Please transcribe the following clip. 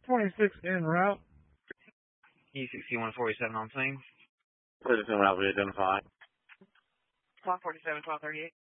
26 en route. E6147 on scene. Please en route, we identify. 147, 1238.